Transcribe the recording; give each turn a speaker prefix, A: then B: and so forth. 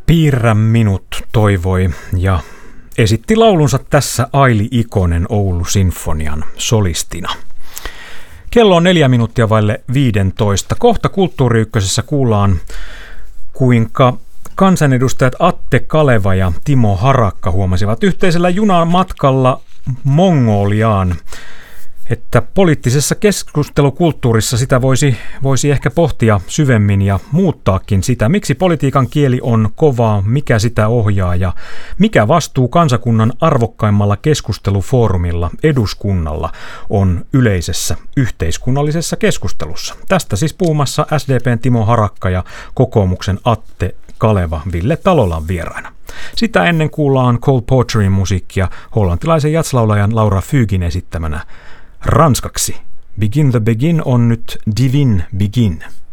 A: Piirrä minut toivoi ja esitti laulunsa tässä Aili Ikonen Oulu Sinfonian solistina. Kello on 4 minuuttia vaille 15. Kohta Kulttuuri Ykkösessä kuullaan, kuinka kansanedustajat Atte Kaleva ja Timo Harakka huomasivat yhteisellä junamatkalla Mongoliaan, että poliittisessa keskustelukulttuurissa sitä voisi ehkä pohtia syvemmin ja muuttaakin sitä, miksi politiikan kieli on kovaa, mikä sitä ohjaa ja mikä vastuu kansakunnan arvokkaimmalla keskustelufoorumilla, eduskunnalla, on yleisessä yhteiskunnallisessa keskustelussa. Tästä siis puhumassa SDP:n Timo Harakka ja kokoomuksen Atte Kaleva Ville Talolan vieraana. Sitä ennen kuullaan Cole Porterin musiikkia hollantilaisen jatslaulajan Laura Fygin esittämänä ranskaksi. Begin the Begin on nyt Divine Begin.